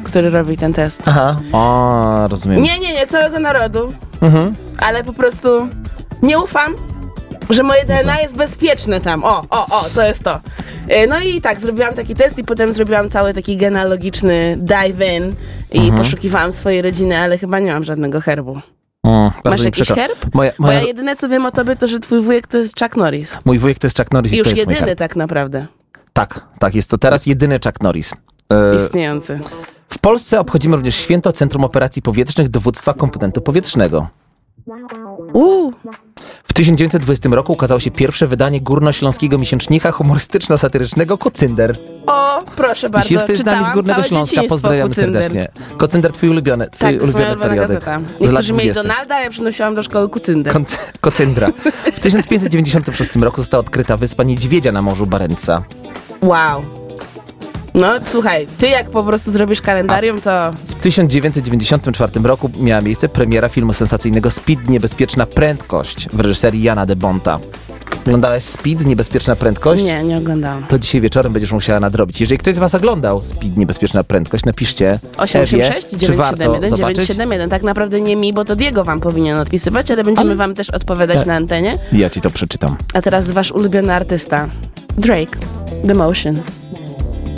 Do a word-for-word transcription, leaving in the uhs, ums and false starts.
który robi ten test. Aha, o, rozumiem. Nie, nie, nie, całego narodu. Mhm. Ale po prostu nie ufam, że moje D N A jest bezpieczne tam. O, o, o, to jest to. No i tak, zrobiłam taki test i potem zrobiłam cały taki genealogiczny dive in i mhm. poszukiwałam swojej rodziny, ale chyba nie mam żadnego herbu. O, Masz jakiś przykro. herb? Moja, moja... Bo ja jedyne co wiem o tobie to, że twój wujek to jest Chuck Norris. Mój wujek to jest Chuck Norris i, I już to jest jedyny tak naprawdę. Tak, tak, jest to teraz jedyny Chuck Norris. E... Istniejący. W Polsce obchodzimy również święto Centrum Operacji Powietrznych Dowództwa Komponentu Powietrznego. Uuu. W tysiąc dziewięćset dwudziestym roku ukazało się pierwsze wydanie górnośląskiego miesięcznika humorystyczno-satyrycznego Kocynder. O, proszę bardzo, jeśli jesteś z nami z Górnego Śląska, pozdrawiamy Kocynder. serdecznie. Kocynder, twój ulubiony, twój tak, to ulubiony jest moja periodyk. gazeta. Niektórzy mieli Donalda, a ja przynosiłam do szkoły Kocynder. Konc- Kocyndra. W tysiąc pięćset dziewięćdziesiątym szóstym roku została odkryta wyspa Niedźwiedzia na Morzu Barentsa. Wow. No słuchaj, ty jak po prostu zrobisz kalendarium, to... W tysiąc dziewięćset dziewięćdziesiątym czwartym roku miała miejsce premiera filmu sensacyjnego Speed, Niebezpieczna Prędkość w reżyserii Jana de Bonta. Oglądałaś Speed, Niebezpieczna Prędkość? Nie, nie oglądałam. To dzisiaj wieczorem będziesz musiała nadrobić. Jeżeli ktoś z was oglądał Speed, Niebezpieczna Prędkość, napiszcie osiem osiem sześć dziewięć siedem jeden dziewięć siedem jeden. Tak naprawdę nie mi, bo to Diego wam powinien odpisywać, ale będziemy ale... wam też odpowiadać na antenie. Ja ci to przeczytam. A teraz wasz ulubiony artysta. Drake. The Motion.